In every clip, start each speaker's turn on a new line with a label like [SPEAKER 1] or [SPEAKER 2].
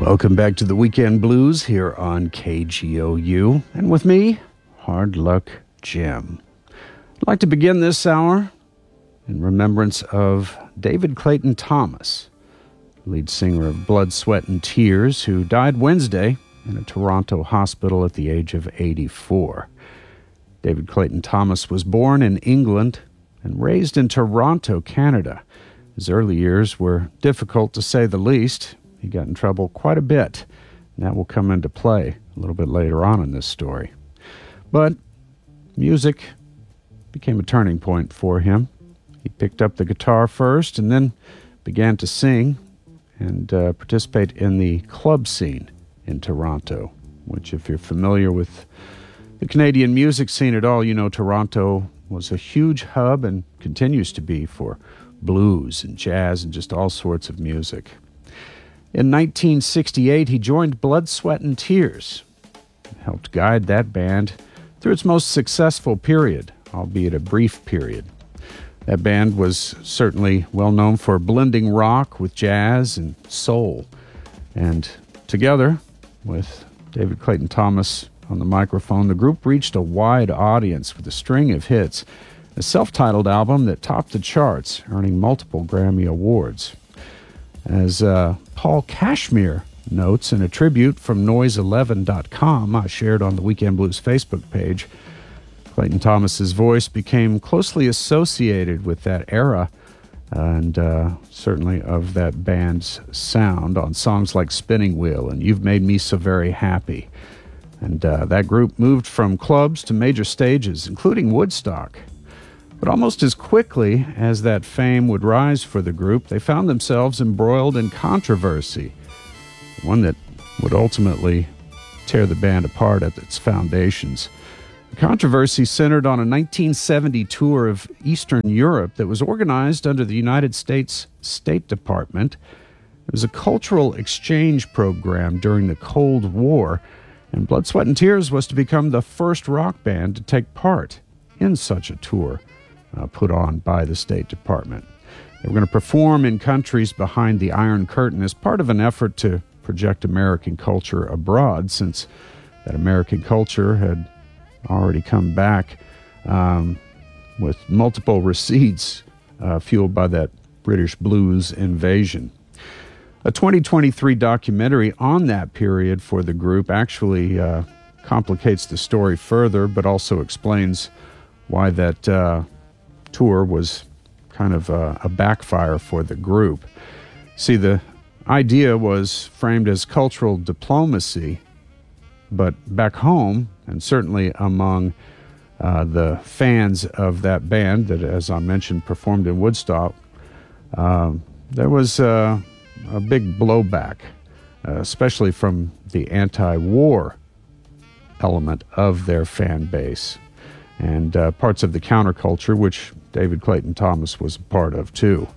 [SPEAKER 1] Welcome back to the Weekend Blues here on KGOU. And with me, Hard Luck Jim. I'd like to begin this hour in remembrance of David Clayton Thomas, lead singer of Blood, Sweat, and Tears, who died Wednesday in a Toronto hospital at the age of 84. David Clayton Thomas was born in England and raised in Toronto, Canada. His early years were difficult to say the least. He got in trouble quite a bit, and that will come into play a little bit later on in this story. But music became a turning point for him. He picked up the guitar first and then began to sing and participate in the club scene in Toronto, which, if you're familiar with the Canadian music scene at all, you know Toronto was a huge hub and continues to be for blues and jazz and just all sorts of music. In 1968, he joined Blood, Sweat, and Tears, and helped guide that band through its most successful period, albeit a brief period. That band was certainly well known for blending rock with jazz and soul. And together, with David Clayton Thomas on the microphone, the group reached a wide audience with a string of hits, a self-titled album that topped the charts, earning multiple Grammy Awards. As Paul Cashmere notes in a tribute from Noise11.com I shared on the Weekend Blues Facebook page, Clayton Thomas's voice became closely associated with that era and certainly of that band's sound on songs like Spinning Wheel and You've Made Me So Very Happy. And that group moved from clubs to major stages, including Woodstock. But almost as quickly as that fame would rise for the group, they found themselves embroiled in controversy, one that would ultimately tear the band apart at its foundations. The controversy centered on a 1970 tour of Eastern Europe that was organized under the United States State Department. It was a cultural exchange program during the Cold War, and Blood, Sweat, and Tears was to become the first rock band to take part in such a tour put on by the State Department. They were going to perform in countries behind the Iron Curtain as part of an effort to project American culture abroad, since that American culture had already come back with multiple receipts fueled by that British blues invasion. A 2023 documentary on that period for the group actually complicates the story further, but also explains why that tour was kind of a backfire for the group. See, the idea was framed as cultural diplomacy, but back home, and certainly among the fans of that band that, as I mentioned, performed in Woodstock, there was a big blowback, especially from the anti-war element of their fan base and parts of the counterculture, which David Clayton Thomas was a part of too.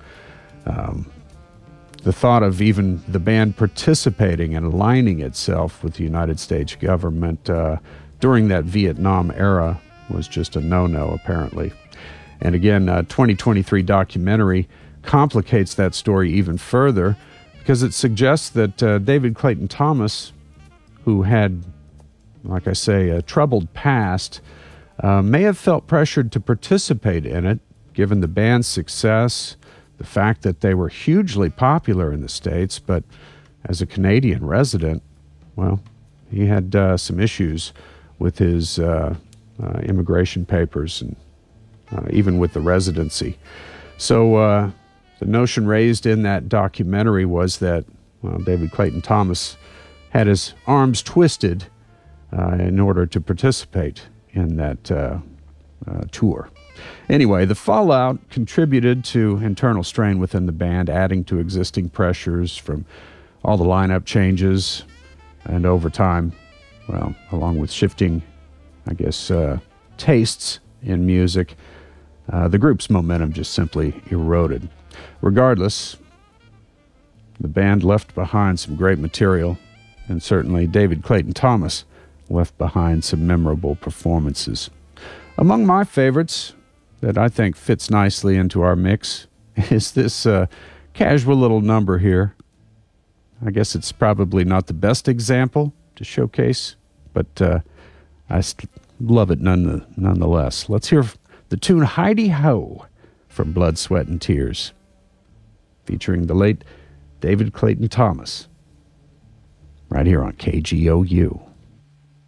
[SPEAKER 1] The thought of even the band participating and aligning itself with the United States government during that Vietnam era was just a no-no, apparently. And again, a 2023 documentary complicates that story even further because it suggests that David Clayton Thomas, who had, like I say, a troubled past, may have felt pressured to participate in it, given the band's success, the fact that they were hugely popular in the States, but as a Canadian resident, well, he had some issues with his immigration papers and even with the residency. So the notion raised in that documentary was that David Clayton Thomas had his arms twisted in order to participate in that tour. Anyway, the fallout contributed to internal strain within the band, adding to existing pressures from all the lineup changes, and over time, well, along with shifting, I guess, tastes in music, the group's momentum just simply eroded. Regardless, the band left behind some great material, and certainly David Clayton Thomas left behind some memorable performances. Among my favorites that I think fits nicely into our mix is this casual little number here I guess it's probably not the best example to showcase, but love it nonetheless. Let's hear the tune Heidi Ho from Blood, Sweat, and Tears, featuring the late David Clayton Thomas, right here on KGOU.